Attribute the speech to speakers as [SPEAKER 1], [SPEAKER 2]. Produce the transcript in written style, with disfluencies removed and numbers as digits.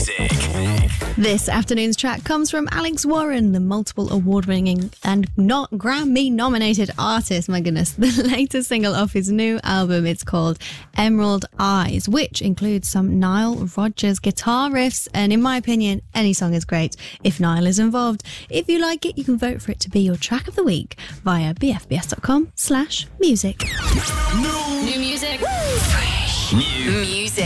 [SPEAKER 1] music.
[SPEAKER 2] This afternoon's track comes from Alex Warren, the multiple award-winning and not Grammy-nominated artist. My goodness, the latest single off his new album. It's called Emerald Eyes, which includes some Nile Rodgers guitar riffs. And in my opinion, any song is great if Nile is involved. If you like it, you can vote for it to be your track of the week via bfbs.com/music.
[SPEAKER 1] New music.
[SPEAKER 3] Fresh.
[SPEAKER 1] New
[SPEAKER 3] Music.